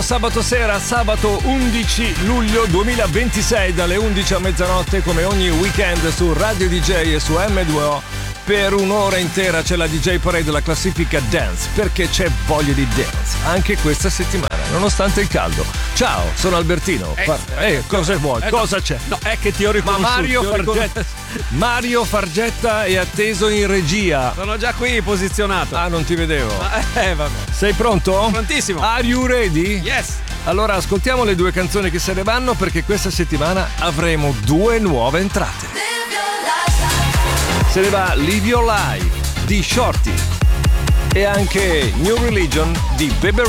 Sabato sera, sabato 11 luglio 2026, dalle 11 a mezzanotte, come ogni weekend su Radio DJ e su M2O, per un'ora intera c'è la DJ Parade della classifica Dance, perché c'è voglia di dance anche questa settimana, nonostante il caldo. Ciao, sono Albertino. Cosa vuoi? Cosa c'è? No, è che ti ho riconosciuto. Mario Fargetta è atteso in regia. Sono già qui posizionato. Ah, non ti vedevo. Vabbè. Sei pronto? Prontissimo. Are you ready? Yes. Allora ascoltiamo le due canzoni che se ne vanno, perché questa settimana avremo due nuove entrate. Se ne va Live Your Life di Shorty e anche New Religion di Bebe